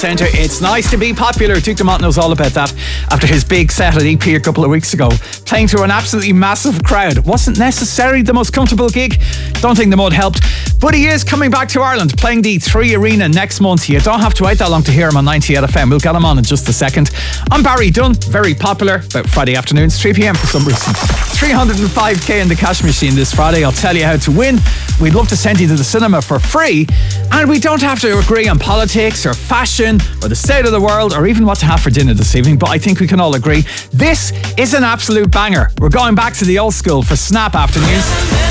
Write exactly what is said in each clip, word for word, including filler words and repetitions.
Centre. It's nice to be popular. Duke Dumont knows all about that after his big set at E P a couple of weeks ago. Playing to an absolutely massive crowd. Wasn't necessarily the most comfortable gig. Don't think the mud helped. But he is coming back to Ireland, playing the Three Arena next month. You don't have to wait that long to hear him on ninety-eight F M. We'll get him on in just a second. I'm Barry Dunn, very popular, about Friday afternoons, three p.m. for some reason. three hundred five k in the cash machine this Friday. I'll tell you how to win. We'd love to send you to the cinema for free. And we don't have to agree on politics or fashion or the state of the world or even what to have for dinner this evening, but I think we can all agree this is an absolute banger. We're going back to the old school for Snap Afternoons.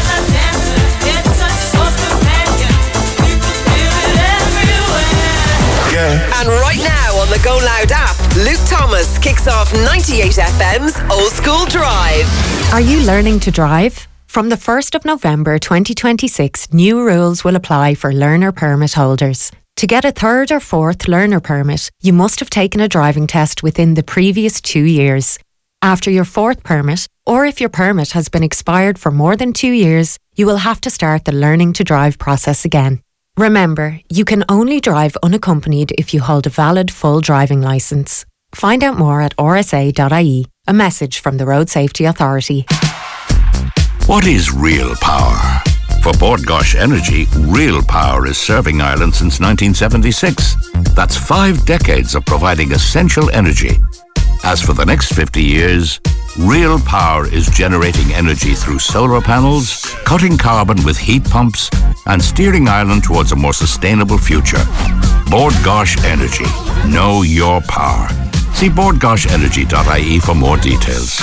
And right now on the Go Loud app, Luke Thomas kicks off ninety-eight F M's Old School Drive. Are you learning to drive? From the first of November twenty twenty-six, new rules will apply for learner permit holders. To get a third or fourth learner permit, you must have taken a driving test within the previous two years. After your fourth permit, or if your permit has been expired for more than two years, you will have to start the learning to drive process again. Remember, you can only drive unaccompanied if you hold a valid full driving licence. Find out more at r s a dot i e. A message from the Road Safety Authority. What is real power? For Bord Gáis Energy, real power is serving Ireland since nineteen seventy-six. That's five decades of providing essential energy. As for the next fifty years, real power is generating energy through solar panels, cutting carbon with heat pumps, and steering Ireland towards a more sustainable future. Bord Gáis Energy. Know your power. See bord gáis energy dot i e for more details.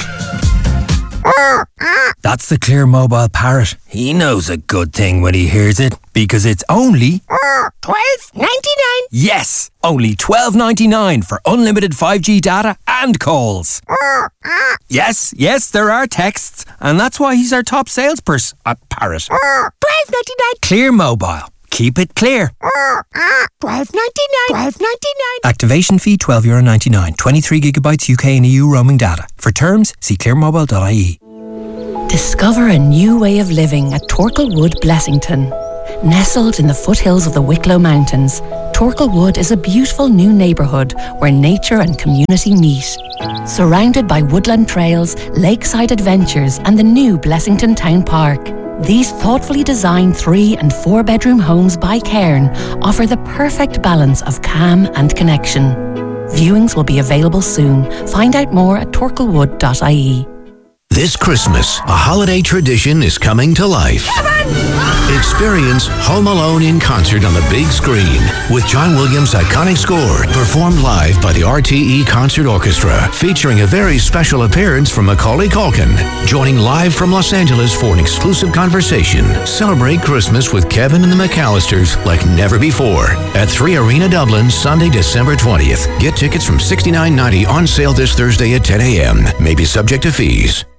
That's the Clear Mobile Parrot. He knows a good thing when he hears it, because it's only twelve ninety-nine. Yes, only twelve ninety-nine for unlimited five G data and calls. Yes, yes, there are texts, and that's why he's our top salesperson at Parrot. twelve ninety-nine. Clear Mobile. Keep it clear. twelve ninety-nine. twelve ninety-nine. Activation fee twelve euro ninety-nine. twenty-three gigabytes U K and E U roaming data. For terms, see clear mobile dot i e. Discover a new way of living at Torklewood, Blessington. Nestled in the foothills of the Wicklow Mountains, Torklewood is a beautiful new neighbourhood where nature and community meet. Surrounded by woodland trails, lakeside adventures and the new Blessington Town Park, these thoughtfully designed three and four bedroom homes by Cairn offer the perfect balance of calm and connection. Viewings will be available soon. Find out more at torklewood dot i e. This Christmas, a holiday tradition is coming to life. Experience Home Alone in concert on the big screen with John Williams' iconic score performed live by the R T E Concert Orchestra, featuring a very special appearance from Macaulay Culkin. Joining live from Los Angeles for an exclusive conversation. Celebrate Christmas with Kevin and the McAllisters like never before at Three Arena Dublin, Sunday, December twentieth. Get tickets from sixty-nine ninety on sale this Thursday at ten a.m. May be subject to fees.